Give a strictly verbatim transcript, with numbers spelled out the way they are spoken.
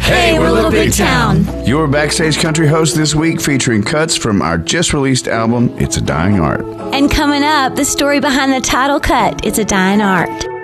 Hey, we're Little Big Town. Your Backstage Country host this week, featuring cuts from our just-released album, It's a Dying Art. And coming up, the story behind the title cut, It's a Dying Art.